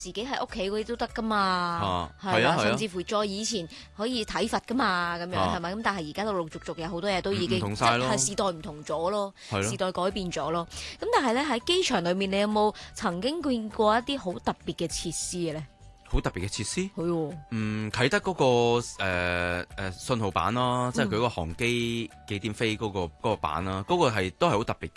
自己喺屋企嗰啲都得噶嘛， 係啊， 甚至乎再以前可以體罰噶嘛，咁樣係咪？咁但係而家陸陸續續有好多嘢都已經唔同晒咯， 係時代唔同咗咯， 係咯， 時代改變咗咯。咁但係咧喺機場裏面，你有冇曾經見過一啲好特別嘅設施嘅咧？ 好特別嘅設施， 係喎， 啟德嗰個信號板啦，即係佢個航機幾點飛嗰個板啦，嗰個都係好特別